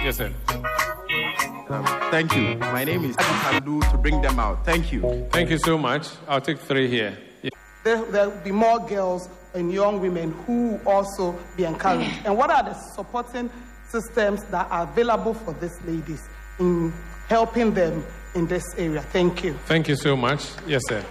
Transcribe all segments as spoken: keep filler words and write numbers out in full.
Yes, sir. Um, thank you. My name is. What you can do to bring them out. Thank you. Thank you so much. I'll take three here. Yeah. There will be more girls and young women who will also be encouraged. And what are the supporting systems that are available for these ladies in helping them in this area? Thank you. Thank you so much. Yes, sir.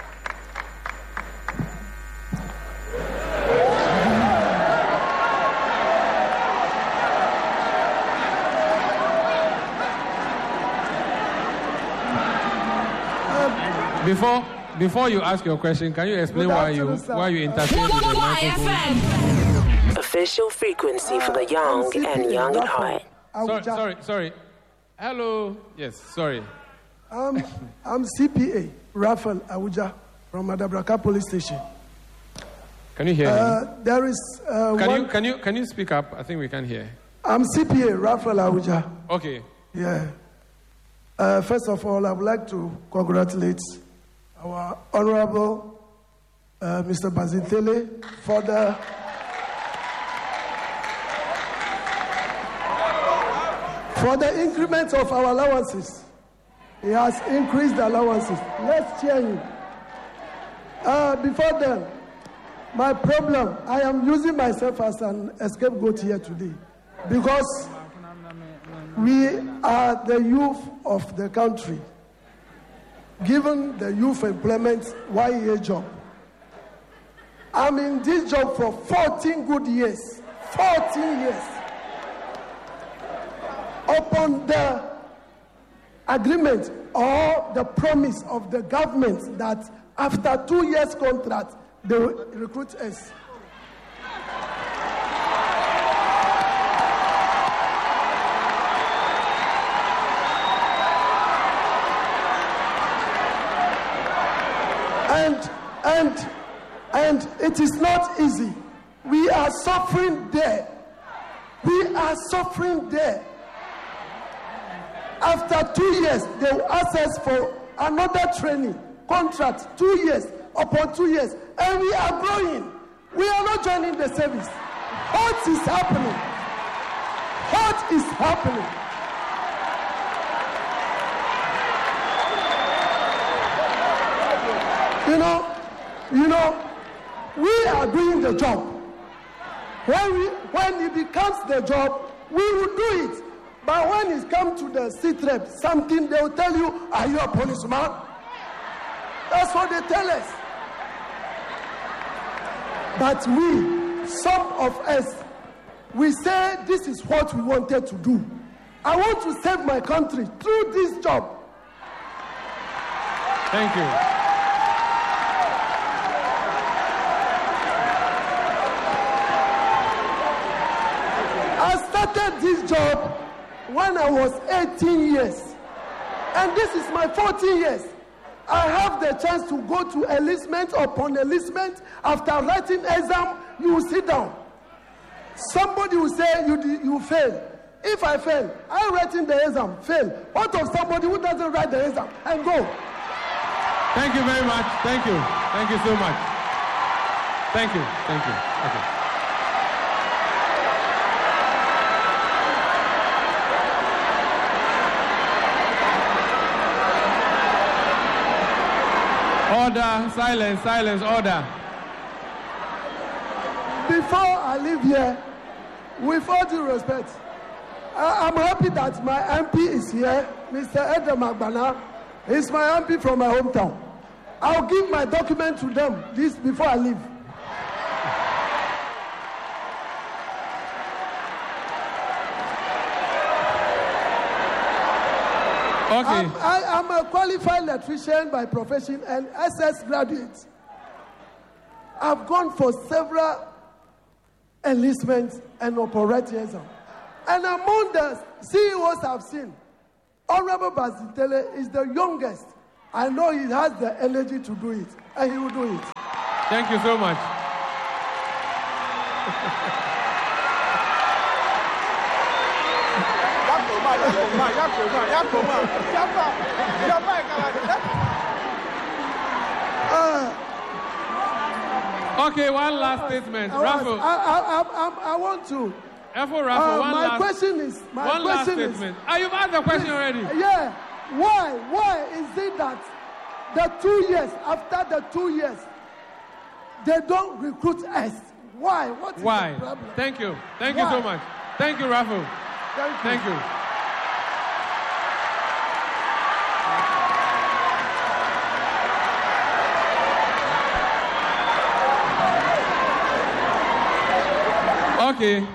Before before you ask your question, can you explain why you why you interfere with the microphone? Official frequency for the young and young at heart. Sorry, sorry, sorry. Hello. Yes, sorry. Um, I'm C P A Raphael Awuja from Adabraka Police Station. Can you hear uh, me? There is. Uh, can one... you can you can you speak up? I think we can hear. I'm C P A Raphael Awuja. Okay. Yeah. Uh, first of all, I would like to congratulate our Honorable uh, Mister Bazintele for the for the increment of our allowances. He has increased the allowances. Let's cheer him. Uh, before then, my problem, I am using myself as an scapegoat here today because we are the youth of the country. Given the youth employment Y E A job, I'm in this job for fourteen good years. fourteen years. Upon the agreement or the promise of the government that after two years contract, they will recruit us. And, and, and it is not easy. We are suffering there. We are suffering there. After two years, they will ask us for another training contract, two years upon two years, and we are growing. We are not joining the service. What is happening? What is happening? You know, you know, we are doing the job. When we, when it becomes the job, we will do it. But when it comes to the street rep, something they will tell you, are you a policeman? That's what they tell us. But we, some of us, we say this is what we wanted to do. I want to save my country through this job. Thank you. I started this job when I was eighteen years. And this is my fourteen years. I have the chance to go to enlistment upon enlistment. After writing exam, you will sit down. Somebody will say you you fail. If I fail, I write in the exam, fail. What of somebody who doesn't write the exam and go? Thank you very much. Thank you. Thank you so much. Thank you. Thank you. Okay. Order, silence, silence, order. Before I leave here, with all due respect, I, I'm happy that my M P is here, Mister Edem Agbana. He's my M P from my hometown. I'll give my document to them this before I leave. Okay. I'm, I, I'm a qualified electrician by profession and S S graduate. I've gone for several enlistments and operating exam. And among the C E Os I've seen, Honorable Bazintele is the youngest. I know he has the energy to do it, and he will do it. Thank you so much. Uh, okay, one last statement. I, Raffle. I, I, I, I, I want to Efo Raffle, Uh, one my last, question is, my one last question is, statement. Ah, you've asked the question already. yeah, why, why is it that the two years, after the two years, they don't recruit us? Why? What is Why? the problem? Thank you. Thank Why? you so much. Thank you, Raffle. Thank you. Thank you. Okay.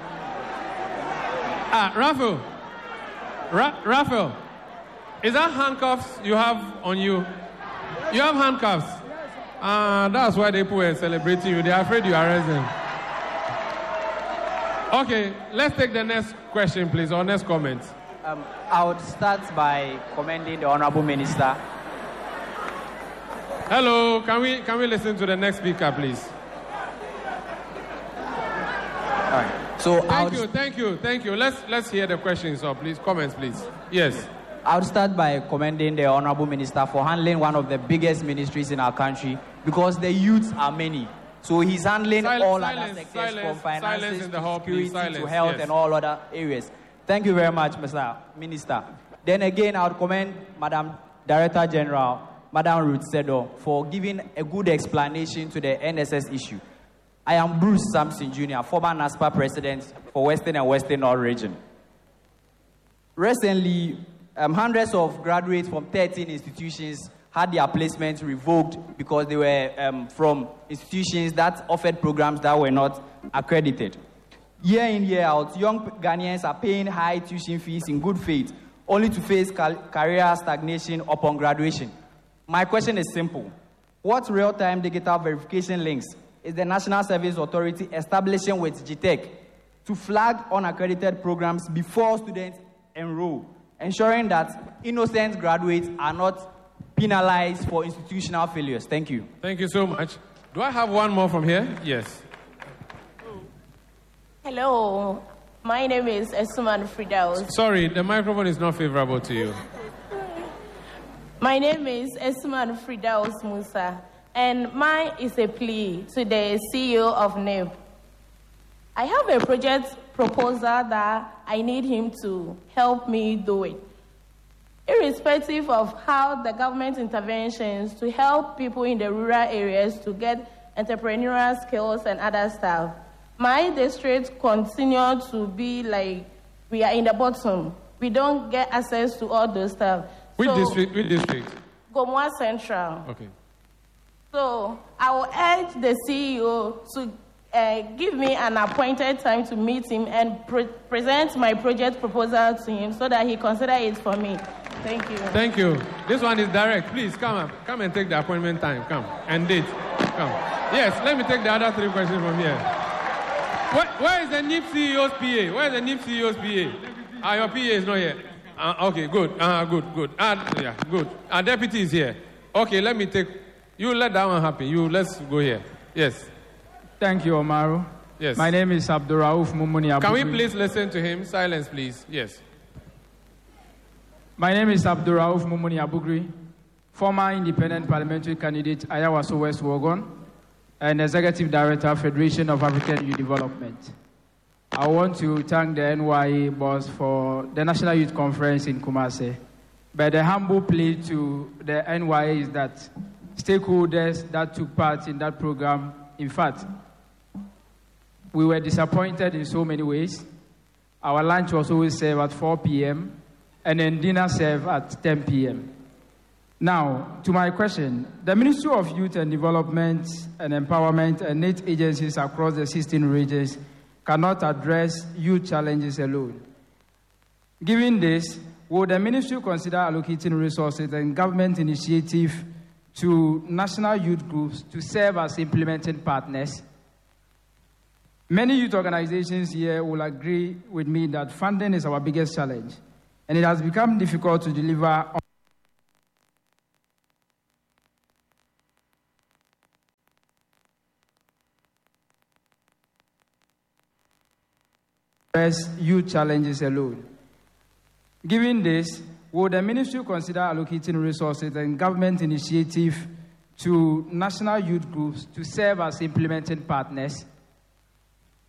Ah, Raffle. Ra- Raffle. Is that handcuffs you have on you? You have handcuffs. Ah, uh, that's why they were celebrating you. They're afraid you arrest them. Okay, let's take the next question, please, or next comment. Um, I would start by commending the Honorable Minister. Hello, can we can we listen to the next speaker, please? All right. So Thank would, you, thank you, thank you. Let's let's hear the questions, so please, comments, please. Yes. I would start by commending the Honorable Minister for handling one of the biggest ministries in our country because the youths are many. So he's handling Sil- all silence, other sectors silence, from finances silence in the to hall, please. security to Silence, health yes. and all other areas. Thank you very much, Mister Minister. Then again, I would commend Madam Director General, Madam Ruth Sedo, for giving a good explanation to the N S S issue. I am Bruce Sampson Junior, former NASPA president for Western and Western North region. Recently, um, hundreds of graduates from thirteen institutions had their placements revoked because they were um, from institutions that offered programs that were not accredited. Year in, year out, young Ghanaians are paying high tuition fees in good faith, only to face cal- career stagnation upon graduation. My question is simple. What real-time digital verification links is the National Service Authority establishing with G TEC to flag unaccredited programs before students enroll, ensuring that innocent graduates are not penalized for institutional failures? Thank you. Thank you so much. Do I have one more from here? Yes. Hello, my name is Esuman Fridaus. Sorry, the microphone is not favorable to you. My name is Esuman Fridaus Musa, and mine is a plea to the C E O of N E B. I have a project proposal that I need him to help me do it. Irrespective of how the government interventions to help people in the rural areas to get entrepreneurial skills and other stuff, my district continue to be like we are in the bottom. We don't get access to all those stuff. Which so, district? Which district? Gomoa Central. Okay. So I will urge the C E O to uh, give me an appointed time to meet him and pre- present my project proposal to him so that he consider it for me. Thank you. Thank you. This one is direct. Please come up. Come and take the appointment time. Come. And date. Come. Yes, let me take the other three questions from here. Where, where is the N I P C E O's P A? Where is the N I P C E O's P A? Ah, your P A is not here. Uh, okay, good. Uh, good, good. Uh, yeah, good. Our deputy is here. Okay, let me take... You let that one happen. You, let's go here. Yes. Thank you, Omaru. Yes. My name is Abdurrauf Mumuni Abugri. Can we please listen to him? Silence, please. Yes. My name is Abdurrauf Mumuni Abugri, former independent parliamentary candidate, Ayawaso West Wuogon, and Executive Director, Federation of African Youth Development. I want to thank the N Y A boss for the National Youth Conference in Kumasi. But the humble plea to the N Y A is that stakeholders that took part in that program, in fact, we were disappointed in so many ways. Our lunch was always served at four p.m., and then dinner served at ten p.m. Now, to my question, the Ministry of Youth and Development and Empowerment and eight agencies across the sixteen regions cannot address youth challenges alone. Given this, would the ministry consider allocating resources and government initiative to national youth groups to serve as implementing partners? Many youth organizations here will agree with me that funding is our biggest challenge, and it has become difficult to deliver on youth challenges alone. Given this, would the ministry consider allocating resources and government initiative to national youth groups to serve as implementing partners?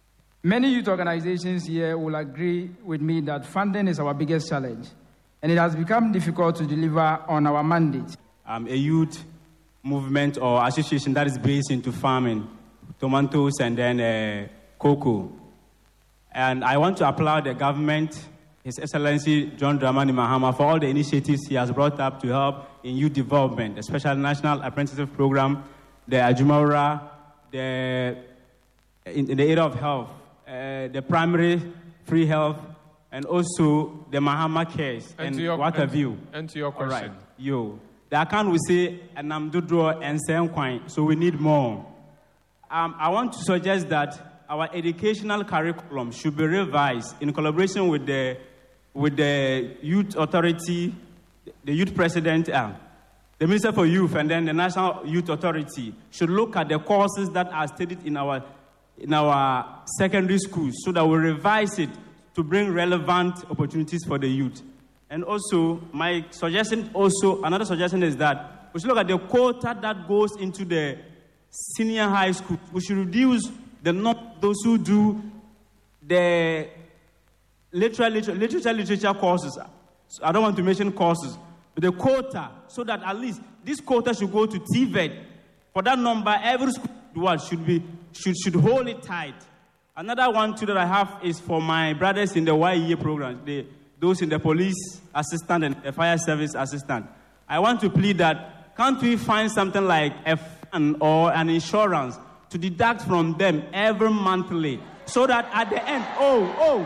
Many youth organizations here will agree with me that funding is our biggest challenge, and it has become difficult to deliver on our mandate. I'm a youth movement or association that is based into farming, tomatoes and then uh, cocoa. And I want to applaud the government, His Excellency John Dramani Mahama, for all the initiatives he has brought up to help in youth development, especially National Apprenticeship Program, the Ajumara, the in, in the area of health, uh, the primary free health, and also the Mahama Cares, and, and what have you. And to your question. All right. Yo, the account will say, and I'm Dudro and Senquine, so we need more. Um, I want to suggest that our educational curriculum should be revised in collaboration with the with the Youth Authority, the Youth President, uh, the Minister for Youth, and then the National Youth Authority should look at the courses that are studied in our in our secondary schools so that we revise it to bring relevant opportunities for the youth. And also, my suggestion also, another suggestion is that we should look at the quota that goes into the senior high school. We should reduce the not those who do the literature, literature, literature courses. So I don't want to mention courses, but the quota, so that at least this quota should go to T V E T. For that number, every school should be should should hold it tight. Another one too that I have is for my brothers in the Y E A program, the, those in the police assistant and the fire service assistant. I want to plead that can't we find something like a fund or an insurance to deduct from them every monthly, so that at the end, oh, oh,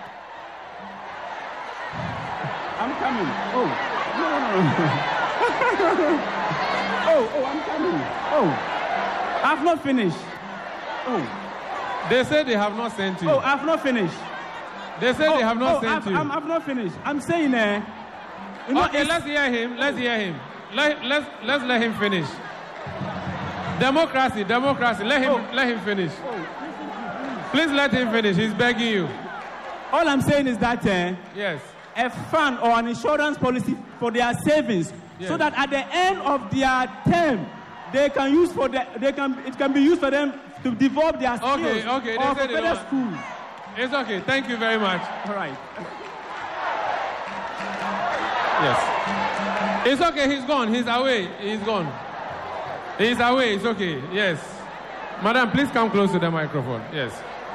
I'm coming. Oh, no, no, no. oh, oh, I'm coming. Oh, I've not finished. Oh. They say they have not sent you. Oh, I've not finished. They say oh, they have not oh, sent I've, you. I'm, I've not finished. I'm saying, uh, you know, okay, let's hear him. Let's hear him. Let, let's, let's let him finish. Democracy, democracy. Let him, oh. let him finish. Please let him finish. He's begging you. All I'm saying is that uh, yes, a fund or an insurance policy for their savings, yes, so that at the end of their term, they can use for the, they can it can be used for them to develop their skills. Okay, okay. Or they for better school. It's okay. Thank you very much. All right. Yes. It's okay. He's gone. He's away. He's gone. He's away. It's okay. Yes. Madam, please come close to the microphone. Yes.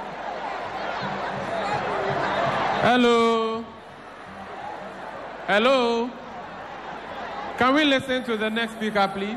Hello. Hello. Can we listen to the next speaker, please?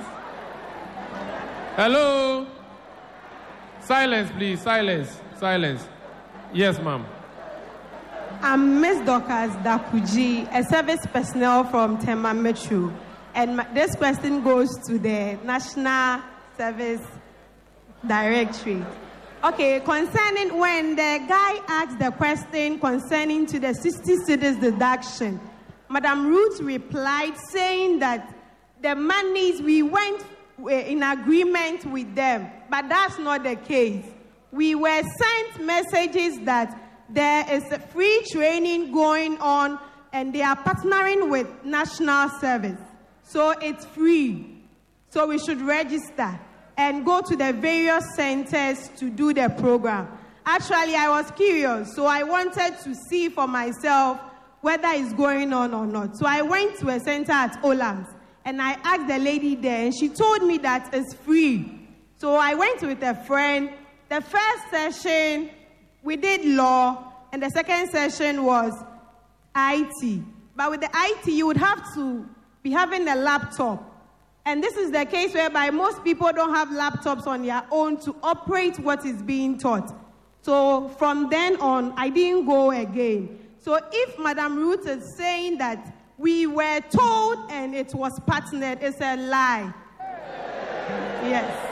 Hello. Silence, please. Silence. Silence. Yes, ma'am. I'm Miss Dorcas Dakuji, a service personnel from Tema Metro. And my, this question goes to the National Service Directorate. Okay, concerning when the guy asked the question concerning to the sixty cedis deduction, Madam Ruth replied saying that the monies, we went in agreement with them, but that's not the case. We were sent messages that there is a free training going on and they are partnering with National Service. So it's free. So we should register and go to the various centers to do the program. Actually, I was curious, so I wanted to see for myself whether it's going on or not. So I went to a center at Olams and I asked the lady there and she told me that it's free. So I went with a friend. The first session, we did law, and the second session was I T. But with the I T, you would have to be having a laptop. And this is the case whereby most people don't have laptops on their own to operate what is being taught. So from then on, I didn't go again. So if Madam Ruth is saying that we were told and it was partnered, it's a lie. Yes.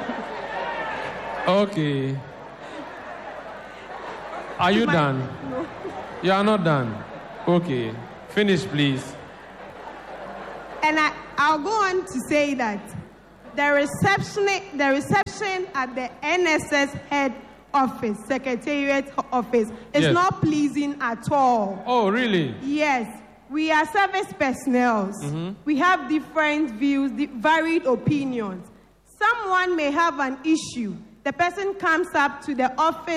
Okay. Are you My, done? No. You are not done. Okay. Finish, please. And I, I'll go on to say that the reception, the reception at the N S S head office, Secretariat office, is yes. not pleasing at all. Oh, really? Yes. We are service personnel. Mm-hmm. We have different views, varied opinions. Someone may have an issue. The person comes up to the office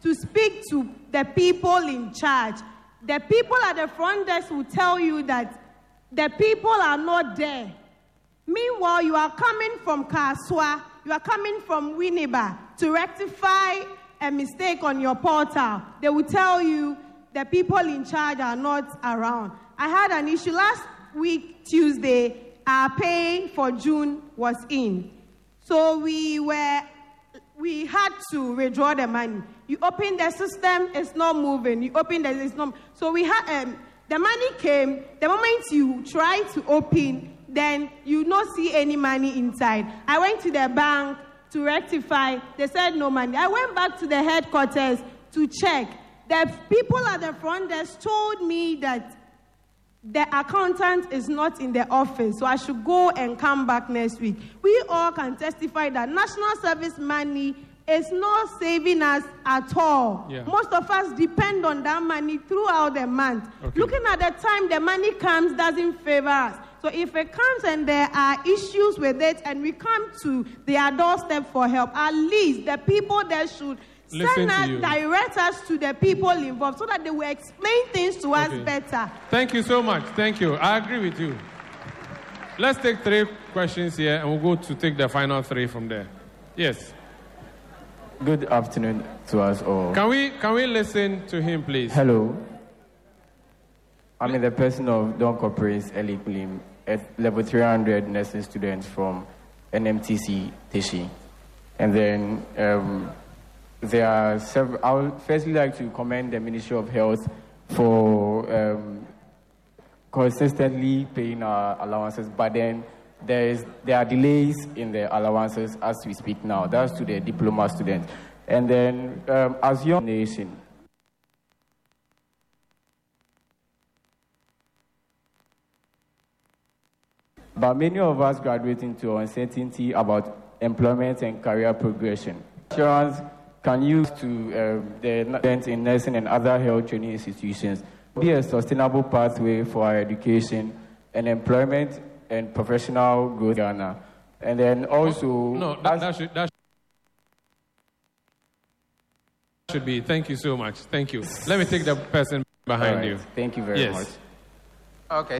to speak to the people in charge. The people at the front desk will tell you that the people are not there. Meanwhile, you are coming from Kaswa, you are coming from Winneba to rectify a mistake on your portal. They will tell you the people in charge are not around. I had an issue last week, Tuesday, our pay for June was in. So we were, we had to withdraw the money. You open the system, it's not moving. You open the, it's not. So we had, um, the money came. The moment you try to open, then you not see any money inside. I went to the bank to rectify. They said no money. I went back to the headquarters to check. The people at the front desk told me that the accountant is not in the office, so I should go and come back next week. We all can testify that national service money is not saving us at all. Yeah. Most of us depend on that money throughout the month. Okay. Looking at the time the money comes doesn't favor us. So if it comes and there are issues with it and we come to their doorstep for help, at least the people there should Listen send to us, you. direct us to the people involved so that they will explain things to us Okay. better. Thank you so much. Thank you. I agree with you. Let's take three questions here and we'll go to take the final three from there. Yes. Good afternoon to us all. Can we can we listen to him, please? Hello. I'm in the person of Don Corporates Eli Kulim, at level three hundred nursing students from N M T C Teshi. And then um, there are several. I would firstly like to commend the Ministry of Health for um, consistently paying our allowances, but then there is there are delays in the allowances as we speak now. That's to the diploma students. And then um, as young nation, but many of us graduating to uncertainty about employment and career progression. Insurance can use to um, the students in nursing and other health training institutions be a sustainable pathway for our education and employment and professional growth in Ghana. And then also... No, that, that, should, that should be. Thank you so much. Thank you. Let me take the person behind right. you. Thank you very yes. much. Okay.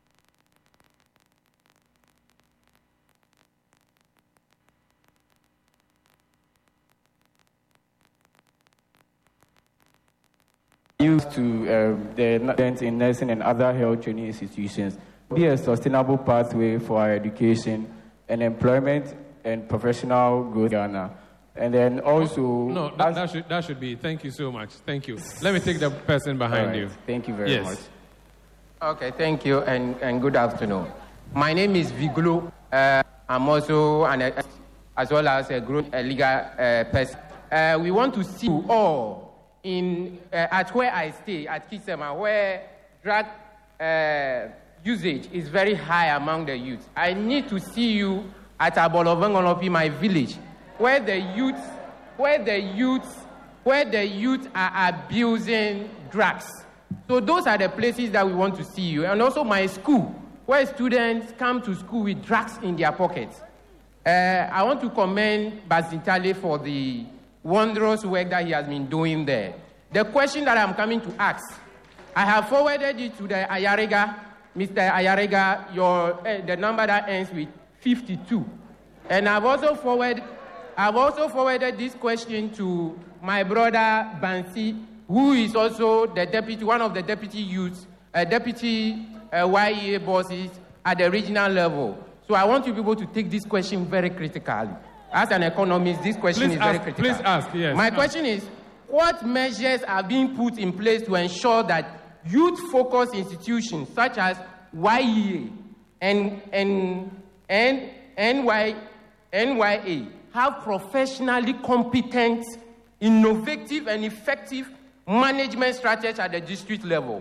Used to um, the students in nursing and other health training institutions be a sustainable pathway for our education and employment and professional growth in Ghana. And then also... No, that, that, should, that should be. Thank you so much. Thank you. Let me take the person behind right. you. Thank you very yes. much. Okay, thank you and, and good afternoon. My name is Viglo. Uh, I'm also an, uh, as well as a, group, a legal uh, person. Uh, we want to see you all in uh, at where I stay, at Kisema, where drug uh, usage is very high among the youth. I need to see you at Abolovengonopi, my village, where the youth, where the youth, where the youth are abusing drugs. So those are the places that we want to see you. And also my school, where students come to school with drugs in their pockets. Uh, I want to commend Bazintale for the wondrous work that he has been doing there. The question that I'm coming to ask, I have forwarded it to the Ayarega, Mister Ayarega, your uh, the number that ends with fifty-two, and I've also forwarded, I've also forwarded this question to my brother Bansi, who is also the deputy, one of the deputy youths, uh, deputy uh, Y E A bosses at the regional level. So I want you people to take this question very critically. As an economist, this question please is ask, very critical. Please ask, yes. My ask. question is, what measures are being put in place to ensure that youth-focused institutions such as Y E A and, and, and N Y, N Y A have professionally competent, innovative, and effective management strategies at the district level,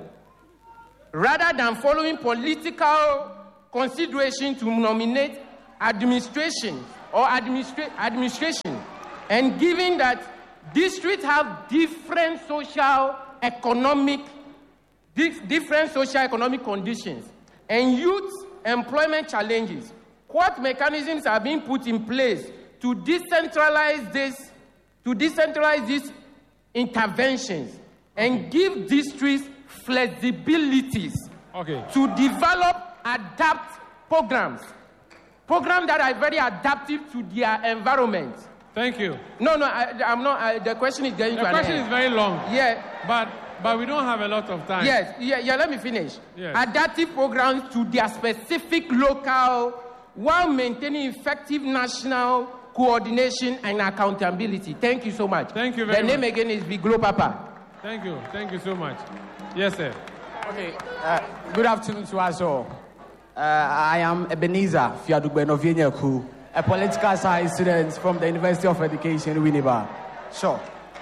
rather than following political consideration to nominate administration or administra- administration, and given that districts have different social economic dif- different social economic conditions and youth employment challenges, what mechanisms are being put in place to decentralize this to decentralize this interventions and give districts flexibilities okay. to develop, adapt programs. Programs that are very adaptive to their environment. Thank you. No, no, I, I'm not. I, the question is getting the to an end. The question is very long. Yeah. But but we don't have a lot of time. Yes, yeah, yeah, let me finish. Yes. Adaptive programs to their specific local while maintaining effective national coordination and accountability. Thank you so much. Thank you very the much. The name again is Viglo Papa. Thank you. Thank you so much. Yes, sir. Okay. Uh, good afternoon to us all. Uh, I am Ebenezer Fiadugbenovyenyaku, a political science student from the University of Education, Winneba. Sure.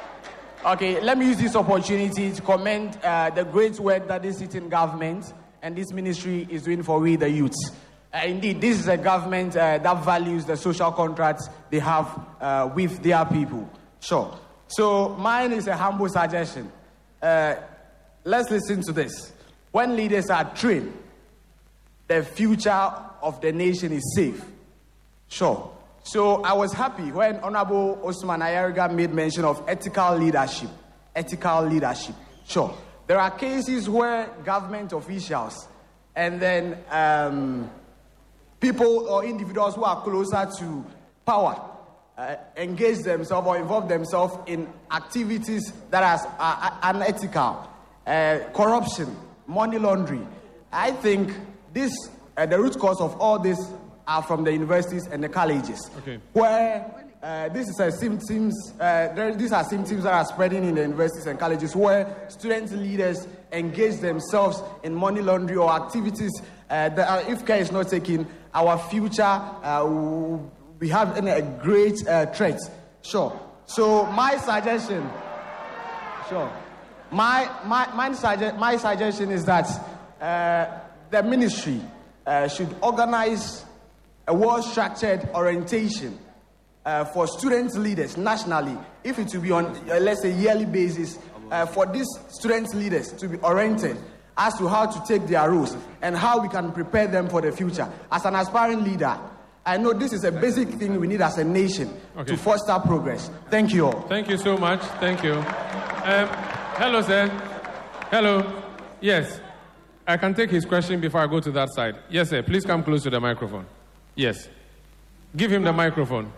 Okay, let me use this opportunity to commend uh, the great work that this sitting government and this ministry is doing for we, the youths. Uh, indeed, this is a government uh, that values the social contracts they have uh, with their people. Sure. So mine is a humble suggestion. Uh, let's listen to this. When leaders are trained, the future of the nation is safe. Sure. So I was happy when Honorable Osman Ayariga made mention of ethical leadership. Ethical leadership. Sure. There are cases where government officials and then um, people or individuals who are closer to power uh, engage themselves or involve themselves in activities that are uh, unethical, uh, corruption, money laundering. I think this, uh, the root cause of all this are from the universities and the colleges, okay. where uh, this is a symptoms. Uh, there, these are symptoms that are spreading in the universities and colleges, where student leaders engage themselves in money laundering or activities uh, that, are, if care is not taken, our future uh, we have a great uh, threat. Sure. So my suggestion, sure. My my my, suge- my suggestion is that uh, the ministry uh, should organize a well-structured orientation uh, for student leaders nationally, if it will be on, uh, let's say, yearly basis, uh, for these student leaders to be oriented as to how to take their roles and how we can prepare them for the future. As an aspiring leader, I know this is a basic thing we need as a nation okay. to foster progress. Thank you all. Thank you so much. Thank you. Um, hello, sir. Hello. Yes. I can take his question before I go to that side. Yes, sir. Please come close to the microphone. Yes. Give him the microphone.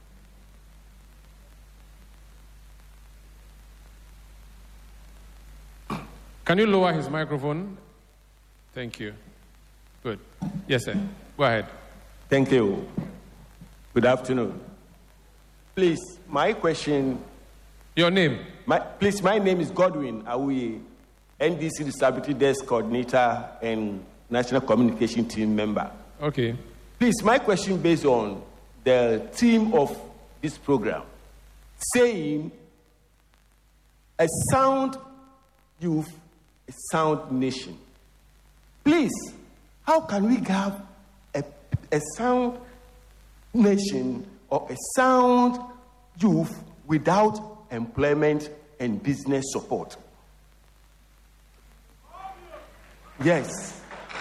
Can you lower his microphone? Thank you. Good. Yes, sir. Go ahead. Thank you. Good afternoon. Please, my question... Your name? My, please, my name is Godwin Awi, N D C Disability Desk Coordinator and National Communication Team Member. Okay. Please, my question based on the theme of this program, saying a sound youth, a sound nation. Please, how can we have a, a sound nation or a sound youth without employment and business support? Yes.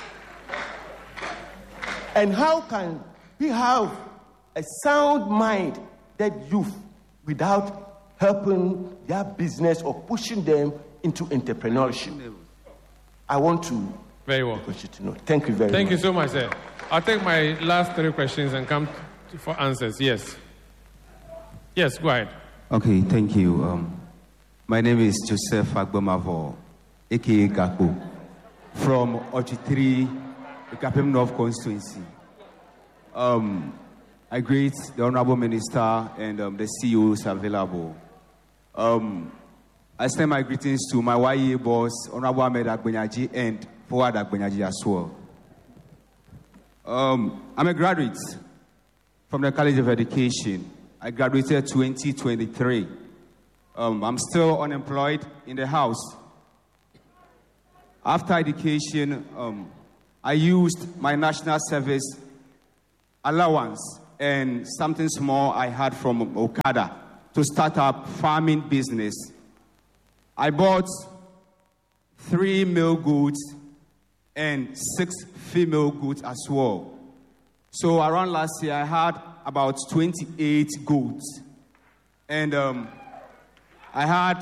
And how can we have a sound mind, that youth, without helping their business or pushing them into entrepreneurship? I want to very well. push you to know. Thank you very Thank much. you so much, sir. I'll take my last three questions and come to, for answers. Yes. Yes, go ahead. Okay, thank you. Um, my name is Joseph Agbomavo, a k a. Gakpo, from Ochitri, Kapem North constituency. Um, I greet the Honorable Minister and um, the C E Os available. Um, I send my greetings to my Y E A boss, Honorable Ahmed Agbenyaji, and Forward Agbenyaji as well. Um, I'm a graduate from the College of Education. I graduated twenty twenty-three. Um, I'm still unemployed in the house. After education, um, I used my national service allowance and something small I had from Okada to start up farming business. I bought three male goats and six female goats as well. So around last year, I had about twenty-eight goats. And um, I had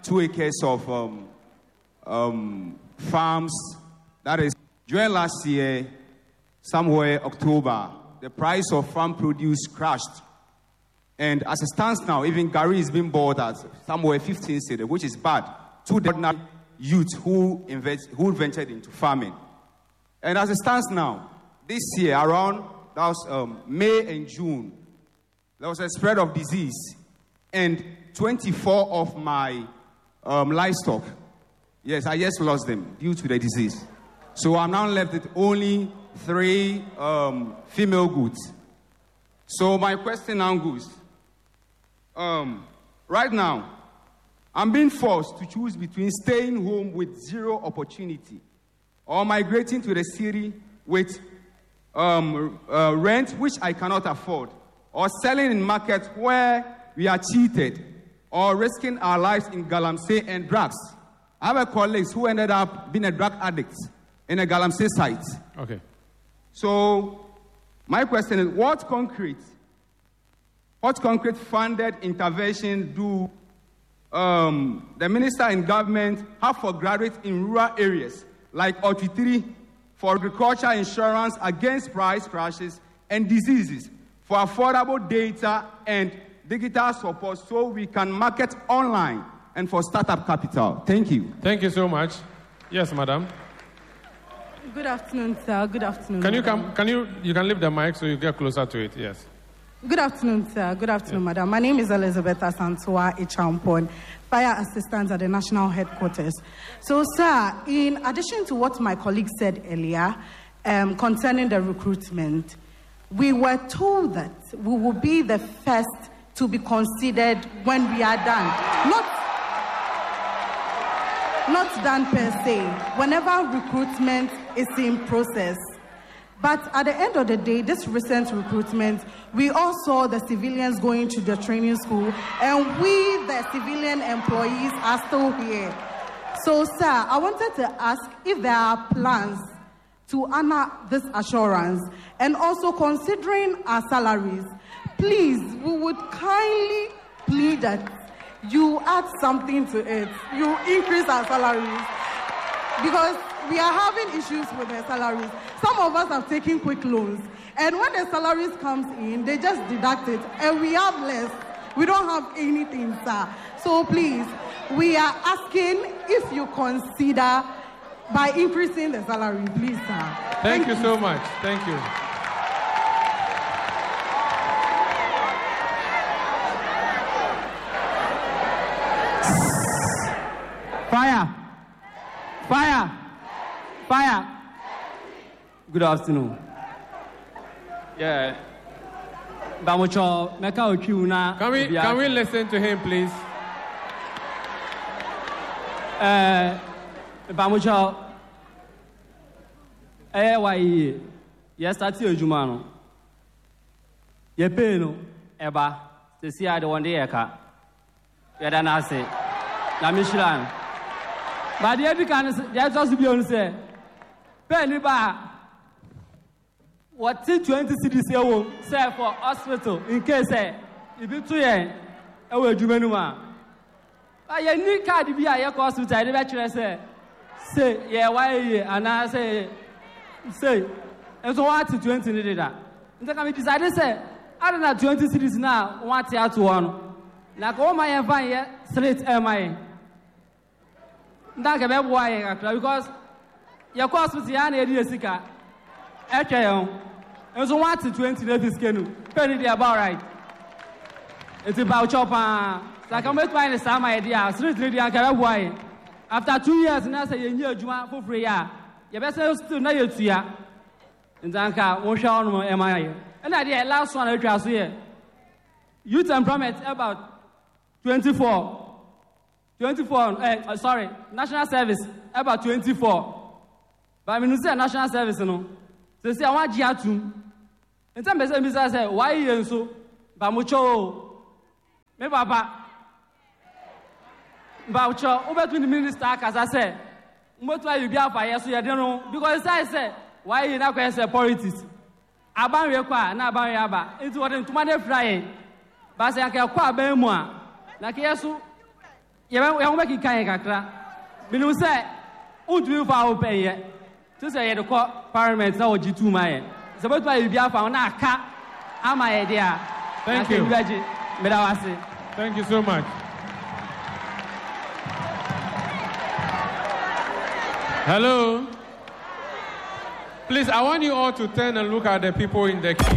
two acres of um, um, farms. That is, during last year, somewhere October, the price of farm produce crashed. And as it stands now, even Gary is being bought at somewhere fifteen cedi, which is bad to the ordinary youth who, invest, who ventured into farming. And as it stands now, this year, around that was, um, May and June, there was a spread of disease. And twenty-four of my um, livestock, yes, I just lost them due to the disease. So I'm now left with only three um, female goats. So my question now goes, um, right now, I'm being forced to choose between staying home with zero opportunity or migrating to the city with um, uh, rent which I cannot afford, or selling in markets where we are cheated, or risking our lives in Galamsey and drugs. I have a colleague who ended up being a drug addict in a Galamsey site. Okay. So my question is, what concrete, what concrete funded intervention do um, the minister and government have for graduates in rural areas like Ochitiri for agriculture insurance against price crashes and diseases, for affordable data and digital support so we can market online, and for startup capital? Thank you. Thank you so much. Yes, madam. Good afternoon, sir. Good afternoon. Can you madam. come? Can you you can lift the mic so you get closer to it? Yes. Good afternoon, sir. Good afternoon, yeah. madam. My name is Elizabeth Asantua Ichampon, Fire Assistant at the National Headquarters. So, sir, in addition to what my colleague said earlier um, concerning the recruitment, we were told that we will be the first to be considered when we are done. Not, not done per se, whenever recruitment is in process. But at the end of the day, this recent recruitment, we all saw the civilians going to the training school, and we, the civilian employees, are still here. So, sir, I wanted to ask if there are plans to honor this assurance, and also considering our salaries, please, we would kindly plead that you add something to it. You increase our salaries, because we are having issues with the salaries. Some of us have taken quick loans, and when the salaries comes in, they just deduct it, and we have less. We don't have anything, sir. So please, we are asking if you consider by increasing the salary, please, sir. Thank, Thank you, you so much. Thank you. Fire! Fire! Fire! Good afternoon. Yeah. Can we can we listen to him, please? Uh, Bamucho. Eh, why? Yes, that's your Jumano. Ye pay no, Eba. To see I don't want the eka. Yadanase. La Michelin. But the other can just be on say. Penny bar. What twenty cities here say for hospital in case eh, if you two years, I will do menuma. But you need card to be a hospital. I never say, say, yeah, why, and I say, say, and so what to twenty did that. And then I decided to say, I don't know twenty cities now, what to to one. Like all my fine yet, straight am I. That's why, because your hospital is an area sicker. Okay, and so what to twenty ladies can penny the about right. It's about chopper. So I can make my some idea. Street lady and Carabway. After two years, and I say, you know, for free. You better still know you to ya. And Zanka, one show on M I. And I did last one I trust here. Youth employment about twenty-four. twenty-four, eh, sorry, national service about twenty-four. But I mean, say national service, no. So say I want G R two. And some person say, why you so? Bamucho, me papa. Bamucho, over to the minister, as I said. What why you be up for yes, so you don't know because I said, why you not going to say politics? Aban rekwa na aban yaba. It's what to money flying. But say I can kwa be mo. Na kesu yɛbɛ yɛn bɛ keka yɛ kakra minu sɛ ntumi fa awo pɛn yɛ to sɛ yɛde kɔ parliament na wɔgye tu ma yɛ sɛ bɛtu ayɛ bi afa na aka ama yɛ de a Thank you. Medawase. Thank you so much. Hello. Please, I want you all to turn and look at the people in the queue.